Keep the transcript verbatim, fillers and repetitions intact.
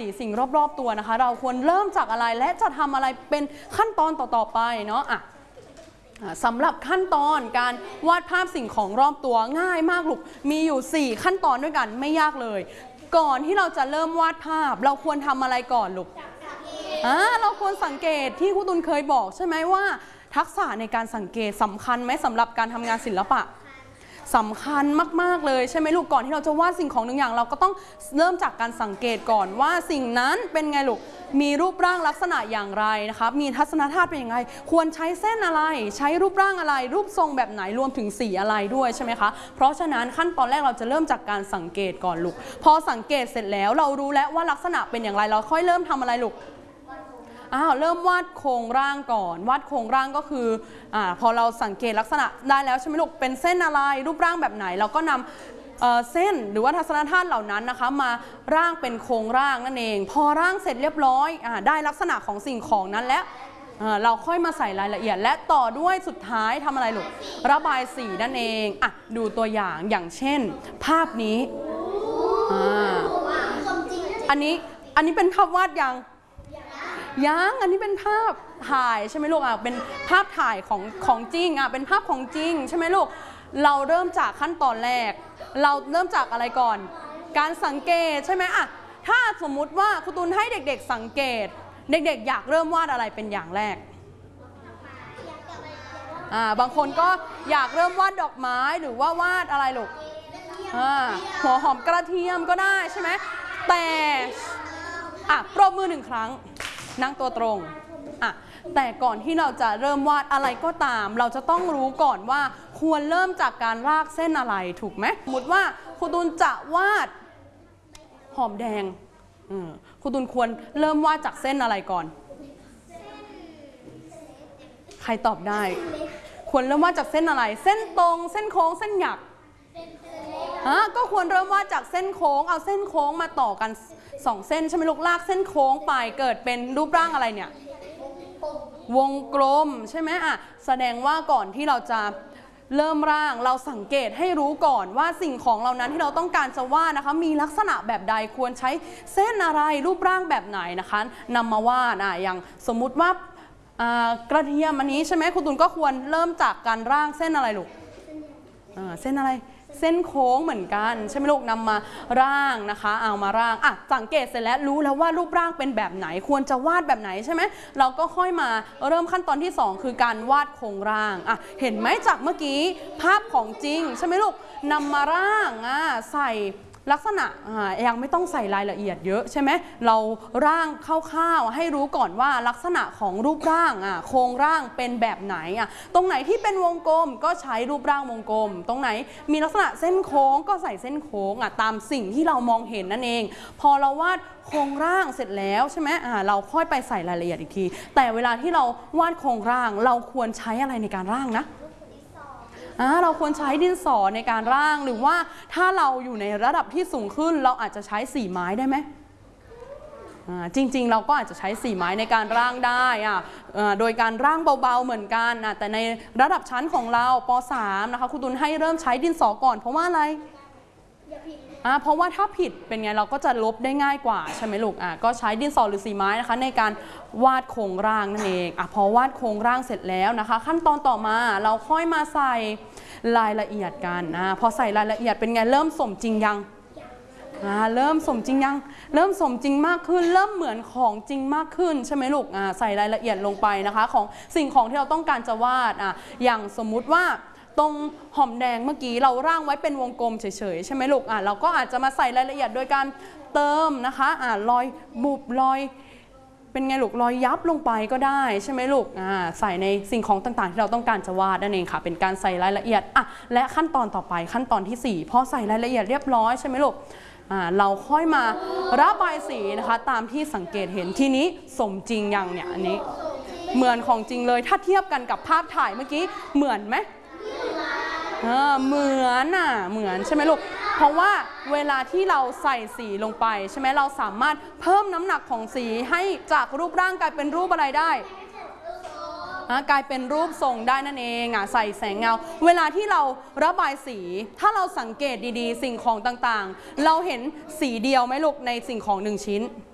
สีสิ่งรอบๆตัวนะคะเราควรเริ่มจากอะไรและจะทำอะไรเป็นขั้นตอนต่อๆไปเนาะอ่ะสำหรับขั้นตอนการวาดภาพสิ่งของรอบตัวง่ายมากลูกมีอยู่สี่ขั้นตอนด้วยกันไม่ยากเลยก่อนที่เราจะเริ่มวาดภาพเราควรทำอะไรก่อนลูกอ่าเราควรสังเกตที่ครูตุลเคยบอกใช่ไหมว่าทักษะในการสังเกตสำคัญไหมสำหรับการทำงานศิลปะสำคัญมากๆเลยใช่ไหมลูกก่อนที่เราจะวาดสิ่งของหนึ่งอย่างเราก็ต้องเริ่มจากการสังเกตก่อนว่าสิ่งนั้นเป็นไงลูกมีรูปร่างลักษณะอย่างไรนะคะมีทัศนธาตุเป็นยังไงควรใช้เส้นอะไรใช้รูปร่างอะไรรูปทรงแบบไหนรวมถึงสีอะไรด้วยใช่ไหมคะเพราะฉะนั้นขั้นตอนแรกเราจะเริ่มจากการสังเกตก่อนลูกพอสังเกตเสร็จแล้วเรารู้แล้วว่าลักษณะเป็นอย่างไรเราค่อยเริ่มทำอะไรลูกอ้าวเริ่มวาดโครงร่างก่อนวาดโครงร่างก็คืออ่าพอเราสังเกตลักษณะได้แล้วใช่ไหมลูกเป็นเส้นอะไรรูปร่างแบบไหนเราก็นำเอ่อเส้นหรือว่าทัศนธาตุเหล่านั้นนะคะมาร่างเป็นโครงร่างนั่นเองพอร่างเสร็จเรียบร้อยอ่าได้ลักษณะของสิ่งของนั้นแล้วเราค่อยมาใส่รายละเอียดและต่อด้วยสุดท้ายทำอะไรลูกระบายสีนั่นเองอ่ะดูตัวอย่างอย่างเช่นภาพนี้อ่าอันนี้อันนี้เป็นภาพวาดยังยังอันนี้เป็นภาพถ่ายใช่ไหมลูกอ่ะเป็นภาพถ่ายของของจริงอ่ะเป็นภาพของจริงใช่ไหมลูกเราเริ่มจากขั้นตอนแรกเราเริ่มจากอะไรก่อนการสังเกตใช่ไหมอ่ะถ้าสมมุติว่าครูตุลให้เด็กๆสังเกตเด็กๆอยากเริ่มวาดอะไรเป็นอย่างแรกอ่าบางคนก็อยากเริ่มวาดดอกไม้หรือว่าวาดอะไรลูกอ่าหัวหอมกระเทียมก็ได้ใช่ไหมแต่อ่ะปรบมือหนึ่งครั้งนั่งตัวตรงอ่ะแต่ก่อนที่เราจะเริ่มวาดอะไรก็ตามเราจะต้องรู้ก่อนว่าควรเริ่มจากการลากเส้นอะไรถูกไหมสมมติว่าครูตุลจะวาดหอมแดงครูตุลควรเริ่มวาดจากเส้นอะไรก่อนใครตอบได้ควรเริ่มวาดจากเส้นอะไรเส้นตรงเส้นโค้งเส้นหยักอ่ะก็ควรเริ่มวาดจากเส้นโค้งเอาเส้นโค้งมาต่อกันสองเส้นใช่ไหมลูกลากเส้นโค้งไปเกิดเป็นรูปร่างอะไรเนี่ยวงกลมใช่ไหมอ่ะแสดงว่าก่อนที่เราจะเริ่มร่างเราสังเกตให้รู้ก่อนว่าสิ่งของเหล่านั้นที่เราต้องการจะวาดนะคะมีลักษณะแบบใดควรใช้เส้นอะไรรูปร่างแบบไหนนะคะนำมาวาดอ่ะอย่างสมมุติว่ากระเทียมอันนี้ใช่ไหมครูตุลก็ควรเริ่มจากการร่างเส้นอะไรลูกเส้นอะไรเส้นโค้งเหมือนกันใช่ไหมลูกนำมาร่างนะคะเอามาร่างอ่ะสังเกตเสร็จแล้วรู้แล้วว่ารูปร่างเป็นแบบไหนควรจะวาดแบบไหนใช่ไหมเราก็ค่อยมาเริ่มขั้นตอนที่สองคือการวาดโครงร่างอ่ะเห็นไหมจากเมื่อกี้ภาพของจริงใช่ไหมลูกนำมาร่างอ่ะใส่ลักษณะยังไม่ต้องใส่รายละเอียดเยอะใช่ไหมเราร่างคร่าวๆให้รู้ก่อนว่าลักษณะของรูปร่างอ่ะโครงร่างเป็นแบบไหนอ่ะตรงไหนที่เป็นวงกลมก็ใช้รูปร่างวงกลมตรงไหนมีลักษณะเส้นโค้งก็ใส่เส้นโค้งอ่ะตามสิ่งที่เรามองเห็นนั่นเองพอเราวาดโครงร่างเสร็จแล้วใช่ไหมอ่าเราค่อยไปใส่รายละเอียดอีกทีแต่เวลาที่เราวาดโครงร่างเราควรใช้อะไรในการร่างนะเราควรใช้ดินสอในการร่างหรือว่าถ้าเราอยู่ในระดับที่สูงขึ้นเราอาจจะใช้สีไม้ได้ไหมจริงๆเราก็อาจจะใช้สีไม้ในการร่างได้โดยการร่างเบาๆเหมือนกันแต่ในระดับชั้นของเราป สาม นะคะครูตุลให้เริ่มใช้ดินสอก่อนเพราะว่าอะไรเพราะว่าถ้าผิดเป็นไงเราก็จะลบได้ง่ายกว่าใช่ไหมลูกก็ใช้ดินสอหรือสีไม้นะคะในการวาดโครงร่างนั่นเองอพอวาดโครงร่างเสร็จแล้วนะคะขั้นตอนต่อมาเราค่อยมาใส่รายละเอียดกันนะพอใส่รายละเอียดเป็นไงเริ่มสมจริงยังเริ่มสมจริงยังเริ่มสมจริงมากขึ้นเริ่มเหมือนของจริงมากขึ้นใช่ไหมลูกใส่รายละเอียดลงไปนะคะของสิ่งของที่เราต้องการจะวาดอย่างสมมุติว่าตรงหอมแดงเมื่อกี้เราร่างไว้เป็นวงกลมเฉยๆใช่ไหมลูกอ่ะเราก็อาจจะมาใส่รายละเอียดโดยการเติมนะคะอ่ารอยบุบรอยเป็นไงลูกรอยยับลงไปก็ได้ใช่ไหมลูกอ่าใส่ในสิ่งของต่างๆที่เราต้องการจะวาดนั่นเองค่ะเป็นการใส่รายละเอียดอ่ะและขั้นตอนต่อไปขั้นตอนที่สี่พอใส่รายละเอียดเรียบร้อยใช่ไหมลูกอ่าเราค่อยมาระบายสีนะคะตามที่สังเกตเห็นทีนี้สมจริงยังเนี่ยอันนี้เหมือนของจริงเลยถ้าเทียบกันกับภาพถ่ายเมื่อกี้เหมือนไหมเออเหมือนอ่ะเหมือนใช่ไหมลูกเพราะว่าเวลาที่เราใส่สีลงไปใช่ไหมเราสามารถเพิ่มน้ำหนักของสีให้จากรูปร่างกลายเป็นรูปอะไรได้กลายเป็นรูปทรงได้นั่นเองอ่ะใส่แสงเงาเวลาที่เราระบายสีถ้าเราสังเกตดีๆสิ่งของต่างๆเราเห็นสีเดียวไหมลูกในสิ่งของหนึ่งชิ้น